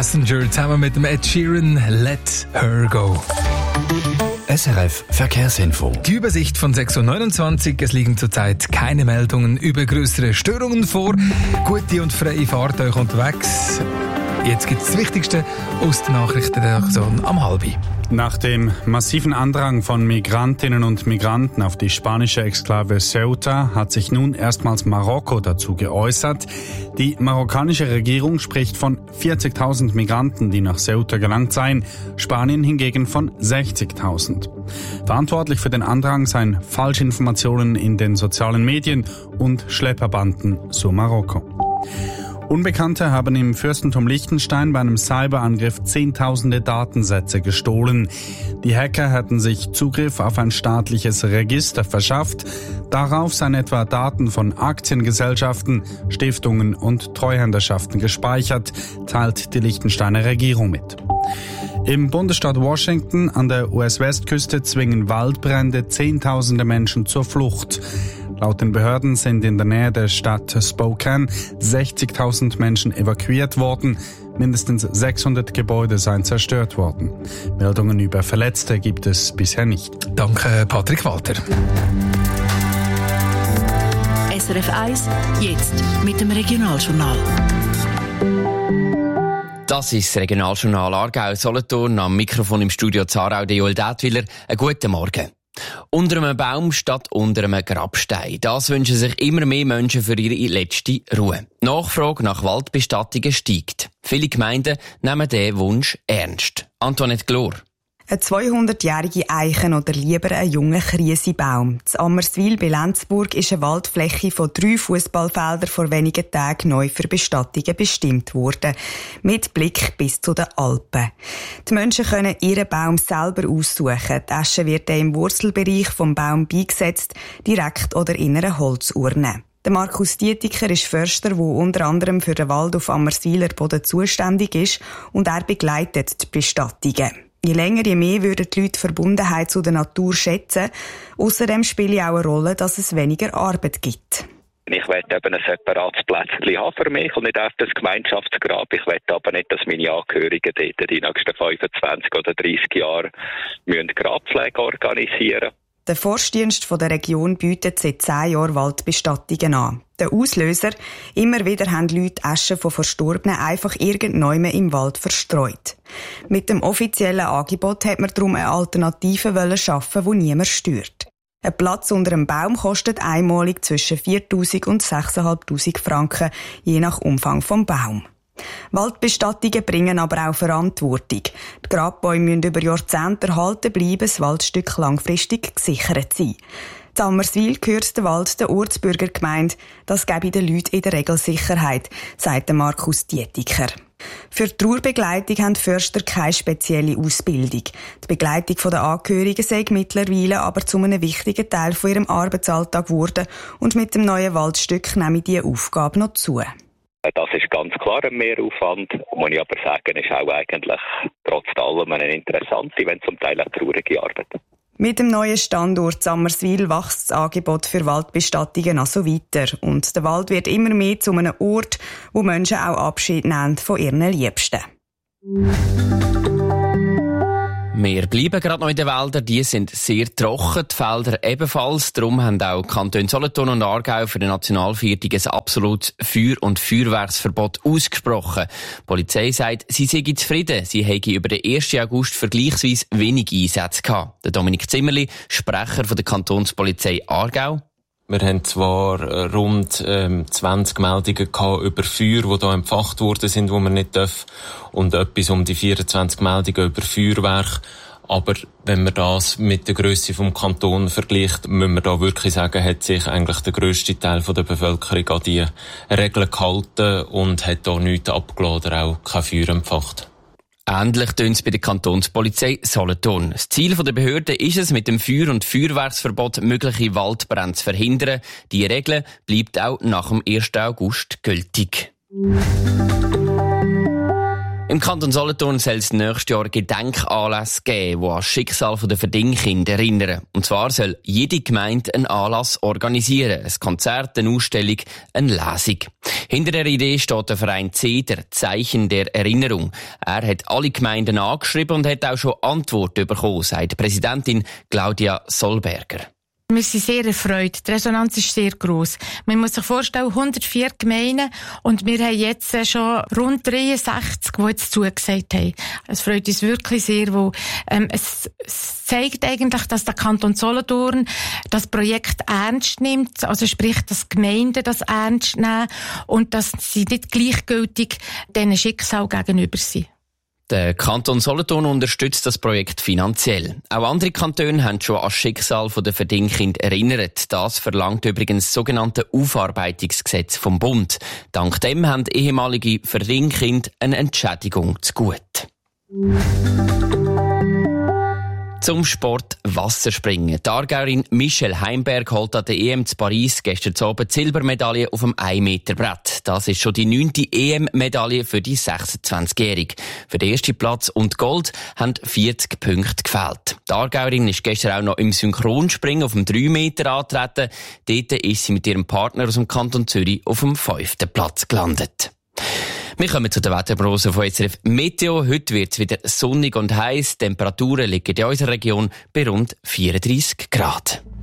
Passenger zusammen mit dem Ed Sheeran, Let Her Go. SRF Verkehrsinfo. Die Übersicht von 6.29 Uhr. Es liegen zurzeit keine Meldungen über größere Störungen vor. Gute und freie Fahrt euch unterwegs. Jetzt gibt es das Wichtigste aus der Nachrichtenredaktion am 12:30. Nach dem massiven Andrang von Migrantinnen und Migranten auf die spanische Exklave Ceuta hat sich nun erstmals Marokko dazu geäußert. Die marokkanische Regierung spricht von 40.000 Migranten, die nach Ceuta gelangt seien, Spanien hingegen von 60.000. Verantwortlich für den Andrang seien Falschinformationen in den sozialen Medien und Schlepperbanden, so Marokko. Unbekannte haben im Fürstentum Liechtenstein bei einem Cyberangriff Zehntausende Datensätze gestohlen. Die Hacker hätten sich Zugriff auf ein staatliches Register verschafft. Darauf seien etwa Daten von Aktiengesellschaften, Stiftungen und Treuhänderschaften gespeichert, teilt die Liechtensteiner Regierung mit. Im Bundesstaat Washington an der US-Westküste zwingen Waldbrände Zehntausende Menschen zur Flucht. Laut den Behörden sind in der Nähe der Stadt Spokane 60.000 Menschen evakuiert worden. Mindestens 600 Gebäude seien zerstört worden. Meldungen über Verletzte gibt es bisher nicht. Danke, Patrick Walter. SRF 1, jetzt mit dem Regionaljournal. Das ist das Regionaljournal Aargau-Solothurn. Am Mikrofon im Studio Zarau, Joel Detwiler. Einen guten Morgen. Unter einem Baum statt unter einem Grabstein. Das wünschen sich immer mehr Menschen für ihre letzte Ruhe. Die Nachfrage nach Waldbestattungen steigt. Viele Gemeinden nehmen diesen Wunsch ernst. Antoinette Glor. Eine 200-jährige Eichen oder lieber ein junger Kriesebaum. In Ammerswil bei Lenzburg ist eine Waldfläche von 3 Fußballfeldern vor wenigen Tagen neu für Bestattungen bestimmt worden. Mit Blick bis zu den Alpen. Die Menschen können ihren Baum selber aussuchen. Die Asche wird dann im Wurzelbereich vom Baum beigesetzt, direkt oder in einer Holzurne. Der Markus Dietiker ist Förster, der unter anderem für den Wald auf Ammerswiler Boden zuständig ist, und er begleitet die Bestattungen. Je länger, je mehr würden die Leute die Verbundenheit zu der Natur schätzen. Außerdem spielt auch eine Rolle, dass es weniger Arbeit gibt. Ich möchte eben ein separates Plätzchen haben für mich und nicht auf das Gemeinschaftsgrab. Ich möchte aber nicht, dass meine Angehörigen dort die nächsten 25 oder 30 Jahre Grabpflege organisieren müssen. Der Forstdienst der Region bietet seit 10 Jahren Waldbestattungen an. Der Auslöser: immer wieder haben Leute Asche von Verstorbenen einfach irgendwann im Wald verstreut. Mit dem offiziellen Angebot hat man darum eine Alternative schaffen, die niemand stört. Ein Platz unter einem Baum kostet einmalig zwischen 4'000 und 6'500 Franken, je nach Umfang vom Baum. Waldbestattungen bringen aber auch Verantwortung. Die Grabbäume müssen über Jahrzehnte erhalten bleiben, das Waldstück langfristig gesichert sein. In Ammerswil gehört der Wald der Ortsbürgergemeinde. Das gebe den Leuten in der Regel Sicherheit, sagt Markus Dietiker. Für die Trauerbegleitung haben die Förster keine spezielle Ausbildung. Die Begleitung der Angehörigen sei mittlerweile aber zu einem wichtigen Teil von ihrem Arbeitsalltag geworden, und mit dem neuen Waldstück nehme diese Aufgabe noch zu. Das ist ganz klar ein Mehraufwand. Muss ich aber sagen, ist auch eigentlich trotz allem eine interessante, wenn zum Teil auch traurige Arbeit. Mit dem neuen Standort Ammerswil wächst das Angebot für Waldbestattungen also weiter. Und der Wald wird immer mehr zu einem Ort, wo Menschen auch Abschied nehmen von ihren Liebsten. Wir bleiben gerade noch in den Wäldern. Die sind sehr trocken, die Felder ebenfalls. Darum haben auch Kantone Solothurn und Aargau für den Nationalviertag ein absolutes Feuer- und Feuerwerksverbot ausgesprochen. Die Polizei sagt, sie sei zufrieden. Sie hätte über den 1. August vergleichsweise wenig Einsätze gehabt. Der Dominik Zimmerli, Sprecher von der Kantonspolizei Aargau. Wir haben zwar rund 20 Meldungen gehabt über Feuer, die hier empfacht worden sind, wo man nicht darf, und etwas um die 24 Meldungen über Feuerwerk. Aber wenn man das mit der Grösse vom Kanton vergleicht, müssen wir da wirklich sagen, hat sich eigentlich der grösste Teil der Bevölkerung an die Regeln gehalten und hat da nichts abgelassen oder auch kein Feuer empfacht. Ähnlich tönt es bei der Kantonspolizei Solothurn. Das Ziel der Behörde ist es, mit dem Feuer- und Feuerwerksverbot mögliche Waldbrände zu verhindern. Die Regel bleibt auch nach dem 1. August gültig. Im Kanton Solothurn soll es nächstes Jahr Gedenkanlässe geben, die an das Schicksal der Verdingkinder erinnern. Und zwar soll jede Gemeinde einen Anlass organisieren. Ein Konzert, eine Ausstellung, eine Lesung. Hinter der Idee steht der Verein CEDER, Zeichen der Erinnerung. Er hat alle Gemeinden angeschrieben und hat auch schon Antworten bekommen, sagt Präsidentin Claudia Solberger. Wir sind sehr erfreut. Die Resonanz ist sehr gross. Man muss sich vorstellen, 104 Gemeinden und wir haben jetzt schon rund 63, die jetzt zugesagt haben. Es freut uns wirklich sehr, weil es zeigt eigentlich, dass der Kanton Solothurn das Projekt ernst nimmt, also sprich, dass Gemeinden das ernst nehmen und dass sie nicht gleichgültig diesen Schicksal gegenüber sind. Der Kanton Solothurn unterstützt das Projekt finanziell. Auch andere Kantone haben schon an das Schicksal der Verdingkinder erinnert. Das verlangt übrigens das sogenannte Aufarbeitungsgesetz vom Bund. Dank dem haben ehemalige Verdingkinder eine Entschädigung zugute. Zum Sport Wasserspringen. Die Aargauerin Michelle Heimberg holt an der EM zu Paris gestern Abend die Silbermedaille auf dem 1-Meter-Brett. Das ist schon die 9. EM-Medaille für die 26-Jährige. Für den ersten Platz und Gold haben 40 Punkte gefehlt. Die Aargauerin ist gestern auch noch im Synchronspringen auf dem 3 Meter angetreten. Dort ist sie mit ihrem Partner aus dem Kanton Zürich auf dem 5. Platz gelandet. Wir kommen zu der Wetterprognose von SRF Meteo. Heute wird es wieder sonnig und heiß. Temperaturen liegen in unserer Region bei rund 34 Grad.